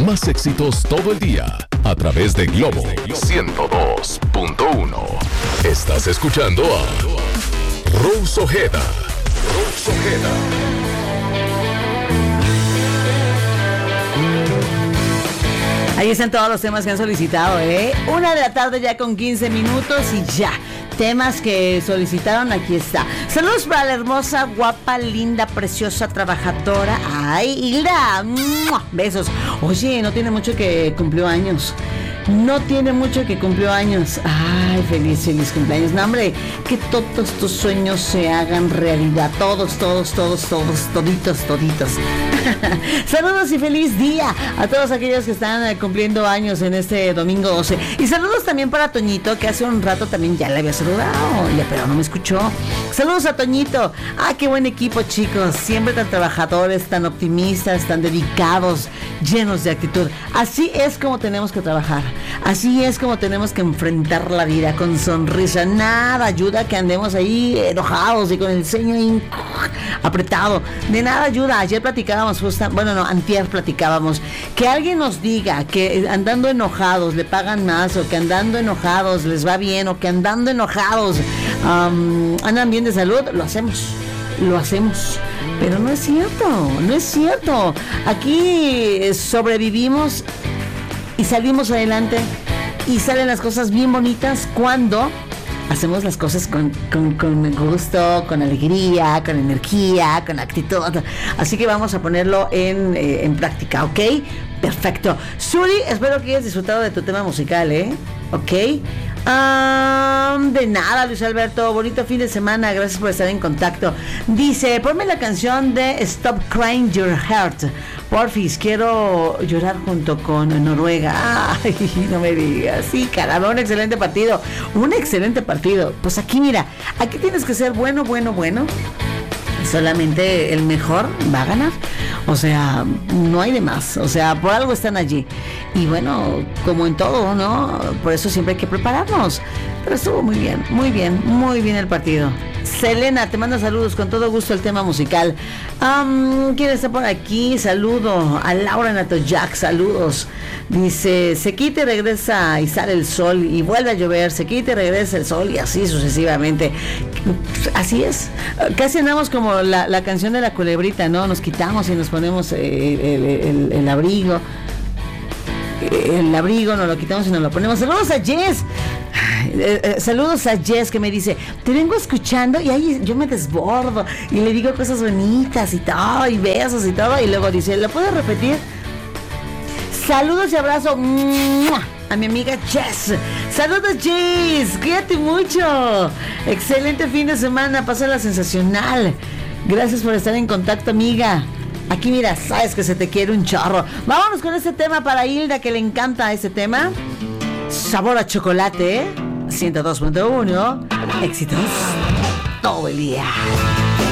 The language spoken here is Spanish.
Más éxitos todo el día a través de Globo 102.1. Estás escuchando a Rose Ojeda. Rose Ojeda. Ahí están todos los temas que han solicitado, 1:00 ya con 15 minutos y ya. Temas que solicitaron, aquí está. Saludos para la hermosa, guapa, linda, preciosa, trabajadora. ¡Ay, Hilda! ¡Mua! Besos. Oye, no tiene mucho que cumplió años. No tiene mucho que cumplió años. Ay, feliz cumpleaños. No, hombre, que todos tus sueños se hagan realidad. Todos, toditos. Saludos y feliz día a todos aquellos que están cumpliendo años en este domingo 12. Y saludos también para Toñito, que hace un rato también ya le había saludado, pero no me escuchó. Saludos a Toñito. Ah, qué buen equipo, chicos. Siempre tan trabajadores, tan optimistas, tan dedicados, llenos de actitud. Así es como tenemos que trabajar. Así es como tenemos que enfrentar la vida, con sonrisa. Nada ayuda que andemos ahí enojados y con el ceño apretado. De nada ayuda. Ayer platicábamos, antier platicábamos, que alguien nos diga que andando enojados le pagan más, o que andando enojados les va bien, o que andando enojados andan bien de salud. Lo hacemos. Pero no es cierto. Aquí sobrevivimos y salimos adelante y salen las cosas bien bonitas cuando hacemos las cosas con gusto, con alegría, con energía, con actitud. Así que vamos a ponerlo en práctica, ¿ok? Perfecto. Suri, espero que hayas disfrutado de tu tema musical, ¿ok? De nada, Luis Alberto, bonito fin de semana, gracias por estar en contacto. Dice, ponme la canción de Stop Crying Your Heart, porfis, quiero llorar junto con Noruega. Ay, no me digas. Sí, caramba, un excelente partido. Pues aquí, mira, aquí tienes que ser bueno. Solamente el mejor va a ganar. O sea, no hay de más. O sea, por algo están allí. Y bueno, como en todo, ¿no? Por eso siempre hay que prepararnos. Pero estuvo muy bien el partido. Selena, te manda saludos, con todo gusto el tema musical. ¿Quién está por aquí? Saludo a Laura Natoyac, saludos. Dice, se quita y regresa y sale el sol y vuelve a llover, se quita y regresa el sol y así sucesivamente. Así es. Casi andamos como la canción de la culebrita, ¿no? Nos quitamos y nos ponemos el abrigo. El abrigo nos lo quitamos y nos lo ponemos. Saludos a Jess. Saludos a Jess, que me dice, te vengo escuchando y ahí yo me desbordo y le digo cosas bonitas y todo, y besos y todo, y luego dice, ¿lo puedo repetir? Saludos y abrazo a mi amiga Jess. Saludos, Jess, cuídate mucho. Excelente fin de semana, pásala sensacional. Gracias por estar en contacto, amiga. Aquí mira, sabes que se te quiere un chorro. Vámonos con este tema para Hilda, que le encanta este tema. Sabor a chocolate, 102.1. Éxitos todo el día.